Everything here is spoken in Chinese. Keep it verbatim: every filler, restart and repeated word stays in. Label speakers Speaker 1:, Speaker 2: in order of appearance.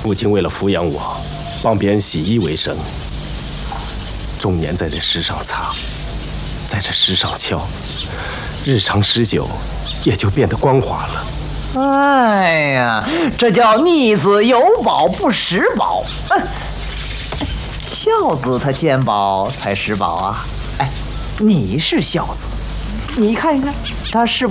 Speaker 1: 母亲为了抚养我，帮别人洗衣为生，终年在这石上擦，在这石上敲，日长时久，也就变得光滑了。
Speaker 2: 哎呀，这叫逆子有宝不识宝。嗯，孝子他见宝才识宝啊。哎，你是孝子，你看一看他是